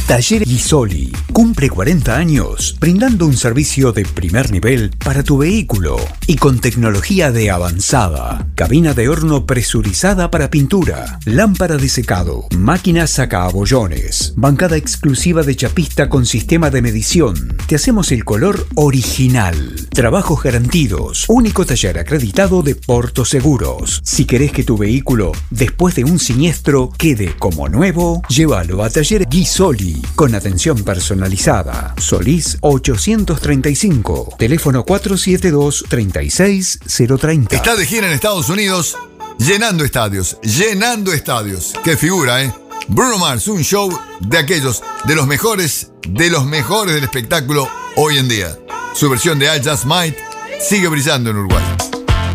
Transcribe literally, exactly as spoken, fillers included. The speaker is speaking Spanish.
Taller Guisoli cumple cuarenta años brindando un servicio de primer nivel para tu vehículo y con tecnología de avanzada. Cabina de horno presurizada para pintura, lámpara de secado, máquina sacabollones, bancada exclusiva de chapista con sistema de medición. Te hacemos el color original. Trabajos garantidos. Único taller acreditado de Porto Seguros. Si querés que tu vehículo, después de un siniestro, quede como nuevo, llévalo a Taller Guisoli. Con atención personalizada. Solís ochocientos treinta y cinco. Teléfono cuatro siete dos, tres seis cero tres cero. Está de gira en Estados Unidos, llenando estadios, llenando estadios. Qué figura, ¿eh? Bruno Mars, un show de aquellos, de los mejores, de los mejores del espectáculo hoy en día. Su versión de I Just Might sigue brillando en Uruguay.